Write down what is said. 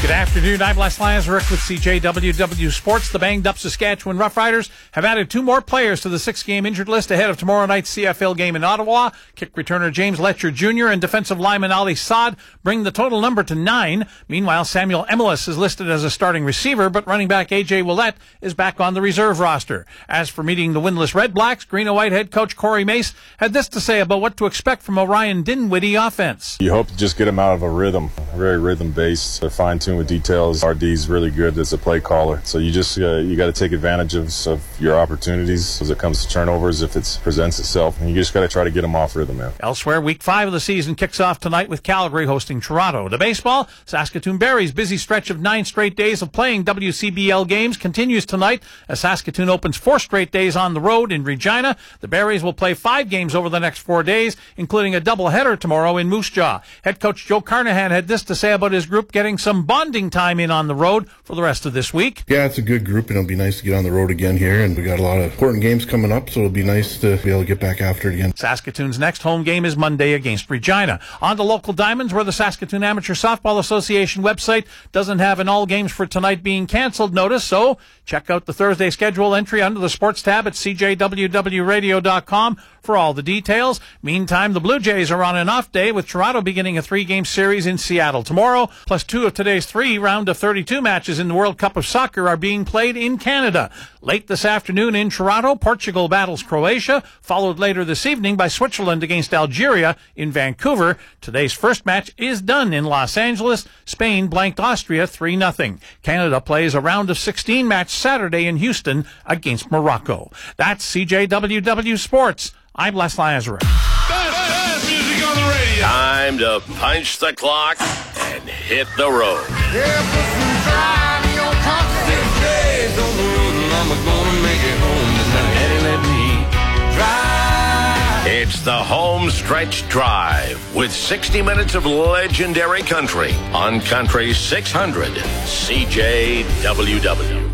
Good afternoon. I'm Les Lazaruk with CJWW Sports. The banged-up Saskatchewan Roughriders have added 2 more players to the 6-game injured list ahead of tomorrow night's CFL game in Ottawa. Kick returner James Letcher Jr. and defensive lineman Ali Saad bring the total number to 9. Meanwhile, Samuel Emelis is listed as a starting receiver, but running back A.J. Willett is back on the reserve roster. As for meeting the winless Red Blacks, Green and White head coach Corey Mace had this to say about what to expect from a Ryan Dinwiddie offense. You hope to just get him out of a rhythm, very rhythm-based, fine-tuned with details. RD's really good as a play caller, so you just you got to take advantage of your opportunities as it comes to turnovers if it presents itself, and you just got to try to get him off rhythm, man. Elsewhere, week 5 of the season kicks off tonight with Calgary hosting Toronto. To baseball, Saskatoon Berries' busy stretch of 9 straight days of playing WCBL games continues tonight as Saskatoon opens 4 straight days on the road in Regina. The Berries will play 5 games over the next 4 days, including a doubleheader tomorrow in Moose Jaw. Head coach Joe Carnahan had this to say about his group getting some bonding time in on the road for the rest of this week. Yeah, it's a good group, and it'll be nice to get on the road again here, and we got a lot of important games coming up, so it'll be nice to be able to get back after it again. Saskatoon's next home game is Monday against Regina. On to local diamonds, where the Saskatoon Amateur Softball Association website doesn't have an all games for tonight being canceled notice, so check out the Thursday schedule entry under the sports tab at cjwwradio.com for all the details. Meantime, the Blue Jays are on an off day, with Toronto beginning a 3-game series in Seattle tomorrow, plus 2 of today's 3 round of 32 matches in the World Cup of Soccer are being played in Canada. Late this afternoon in Toronto, Portugal battles Croatia, followed later this evening by Switzerland against Algeria in Vancouver. Today's first match is done in Los Angeles. Spain blanked Austria 3-0. Canada plays a round of 16 match Saturday in Houston against Morocco. That's CJWW Sports. I'm Les Lazaruk. Best music on the radio. Time to punch the clock and hit the road. It's the Home Stretch Drive with 60 minutes of legendary country on Country 600 CJWW.